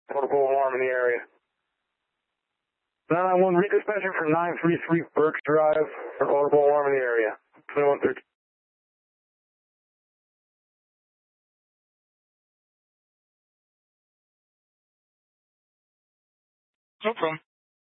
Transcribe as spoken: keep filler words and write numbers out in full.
Protocol alarm in the area. nine nine one, redispatching for nine three three Burke Drive for protocol alarm in the area. twenty-one thirteen. No problem.